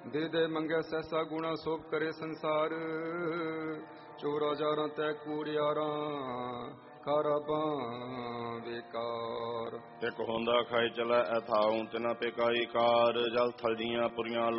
ਦੇ ਦੇ ਮੰਗੈ ਸੈਸਾ ਗੁਣਾ ਸੋਭ ਕਰੇ ਸੰਸਾਰ। ਚੋਰਾ ਜਾਰਾਂ ਤੈ ਕੂੜਿਆਰਾਂ ਕਾਰਾਬਾਂ ਬੇਕਾਰ। ਇਕ ਹੁੰਦਾ ਖਾਏ ਚਲੈ ਐਥਾਉ ਤਿਨਾ ਪੇ ਕਾਈ ਕਾਰ। ਜਲ ਥਲ ਜੀਆਂ ਪੁਰੀਆਂ